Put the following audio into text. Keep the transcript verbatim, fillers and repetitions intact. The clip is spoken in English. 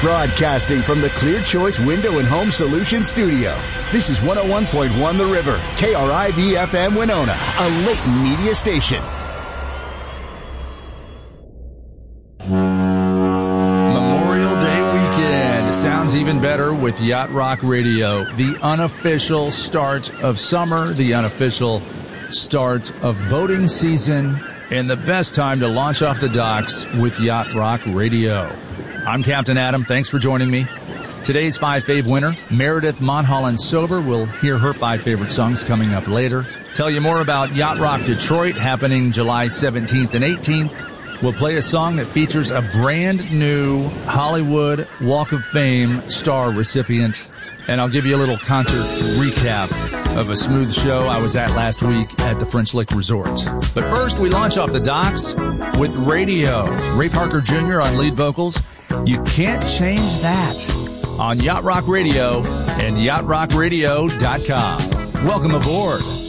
Broadcasting from the Clear Choice Window and Home Solutions studio, this is one oh one point one The River, K R I V F M Winona, a Layton media station. Memorial Day weekend sounds even better with Yacht Rock Radio. The unofficial start of summer, the unofficial start of boating season, and the best time to launch off the docks with Yacht Rock Radio. I'm Captain Adam. Thanks for joining me. Today's Five Fave winner, Meredith Monholland Sober. We'll hear her five favorite songs coming up later. Tell you more about Yacht Rock Detroit happening July seventeenth and eighteenth. We'll play a song that features a brand new Hollywood Walk of Fame star recipient. And I'll give you a little concert recap of a smooth show I was at last week at the French Lick Resort. But first, we launch off the docks with Radio. Ray Parker Junior on lead vocals. You can't change that on Yacht Rock Radio and yacht rock radio dot com. Welcome aboard.